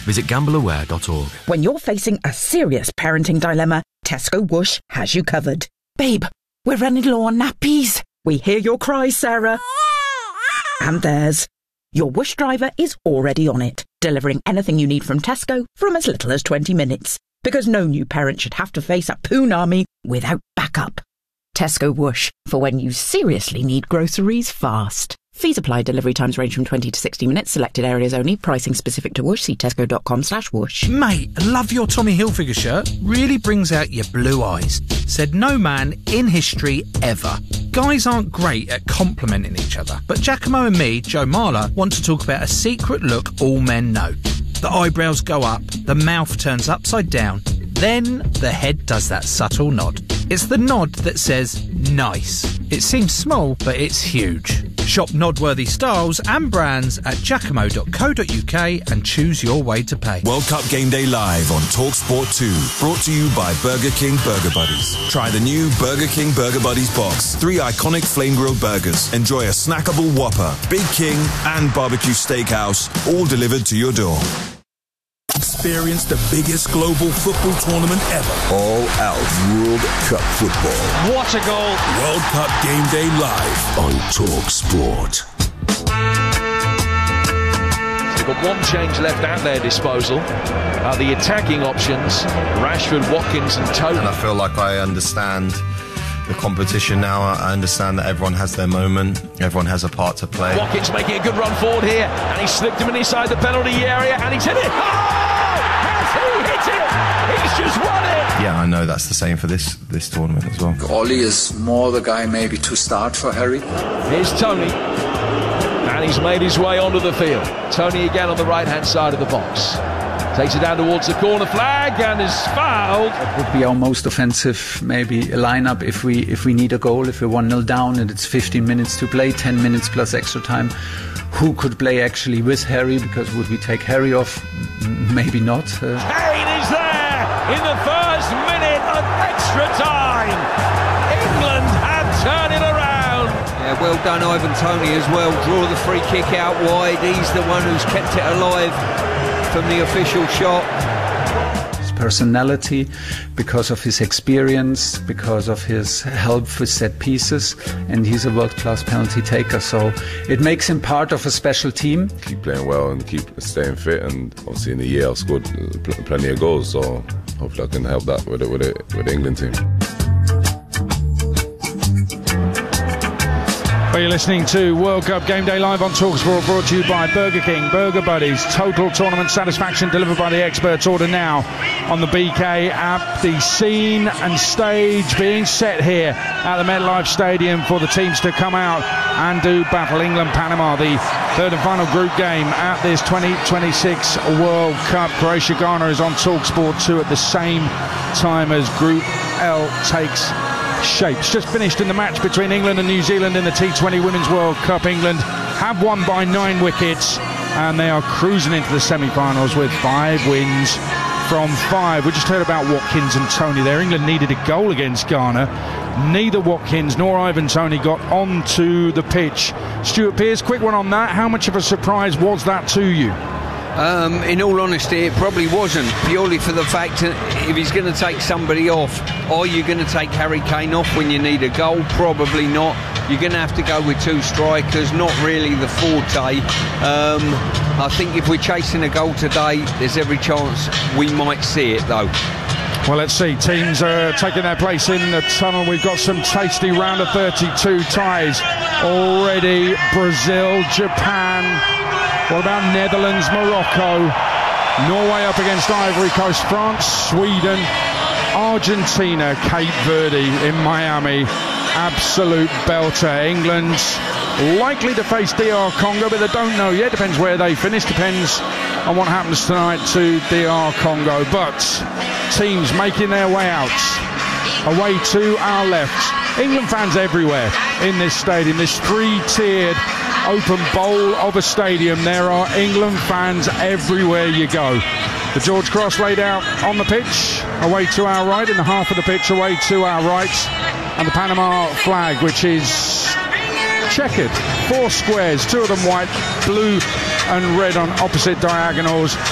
Visit gambleaware.org. When you're facing a serious parenting dilemma, Tesco Whoosh has you covered. Babe, we're running low on nappies. We hear your cries, Sarah. And theirs. Your Whoosh driver is already on it, delivering anything you need from Tesco from as little as 20 minutes. Because no new parent should have to face a poon army without backup. Tesco Whoosh, for when you seriously need groceries fast. Fees apply. Delivery times range from 20 to 60 minutes. Selected areas only. Pricing specific to Whoosh. See tesco.com/whoosh. Mate, I love your Tommy Hilfiger shirt. Really brings out your blue eyes. Said no man in history ever. Guys aren't great at complimenting each other, but Giacomo and me, Joe Marler, want to talk about a secret look all men know. The eyebrows go up, the mouth turns upside down, then the head does that subtle nod. It's the nod that says nice. It seems small, but it's huge. Shop nod-worthy styles and brands at giacomo.co.uk and choose your way to pay. World Cup Game Day Live on TalkSport 2. Brought to you by Burger King Burger Buddies. Try the new Burger King Burger Buddies box. 3 iconic flame-grilled burgers. Enjoy a snackable Whopper, Big King and barbecue steakhouse, all delivered to your door. Experience the biggest global football tournament ever. All out World Cup football. What a goal. World Cup Game Day Live on TalkSport. They've got one change left at their disposal. The attacking options, Rashford, Watkins and Tony. And I feel like I understand the competition now. I understand that everyone has their moment. Everyone has a part to play. Watkins making a good run forward here, and he slipped him inside the penalty area, and he's hit it. Oh! Has he hit it? He's just won it. Yeah, I know that's the same for this tournament as well. Ollie is more the guy maybe to start for Harry. Here's Tony, and he's made his way onto the field. Tony again on the right-hand side of the box. Takes it down towards the corner flag and is fouled. That would be our most offensive, maybe, lineup if we need a goal, if we're 1-0 down and it's 15 minutes to play, 10 minutes plus extra time. Who could play actually with Harry? Because would we take Harry off? Maybe not. Kane is there in the first minute of extra time. England have turned it around. Yeah, well done Ivan Toney as well. Draw the free kick out wide. He's the one who's kept it alive from the official shot. His personality, because of his experience, because of his help with set pieces, and he's a world-class penalty taker, so it makes him part of a special team. Keep playing well and keep staying fit, and obviously in the year I've scored plenty of goals, so hopefully I can help that with the England team. Well, you're listening to World Cup Game Day Live on TalkSport, brought to you by Burger King Burger Buddies. Total tournament satisfaction delivered by the experts. Order now on the BK app. The scene and stage being set here at the MetLife Stadium for the teams to come out and do battle. England-Panama, the third and final group game at this 2026 World Cup. Croatia-Ghana is on TalkSport 2 at the same time as Group L takes shapes. Just finished in the match between England and New Zealand in the T20 Women's World Cup. England have won by 9 wickets and they are cruising into the semi-finals with 5 wins from 5. We just heard about Watkins and Toney there. England needed a goal against Ghana. Neither Watkins nor Ivan Toney got onto the pitch. Stuart Pearce, quick one on that. How much of a surprise was that to you? In all honesty, it probably wasn't, purely for the fact that if he's going to take somebody off, are you going to take Harry Kane off when you need a goal? Probably not. You're going to have to go with 2 strikers, not really the forte. I think if we're chasing a goal today, there's every chance we might see it though. Well, let's see. Teams are taking their place in the tunnel. We've got some tasty round of 32 ties already. Brazil, Japan. What about Netherlands, Morocco? Norway up against Ivory Coast, France, Sweden, Argentina, Cape Verde in Miami. Absolute belter. England's likely to face DR Congo, but they don't know yet. Depends where they finish. Depends on what happens tonight to DR Congo. But teams making their way out. Away to our left. England fans everywhere in this stadium. This 3-tiered open bowl of a stadium. There are England fans everywhere you go. The George Cross laid out on the pitch, away to our right, in the half of the pitch away to our right, and the Panama flag, which is checkered, 4 squares, 2 of them white, blue and red on opposite diagonals.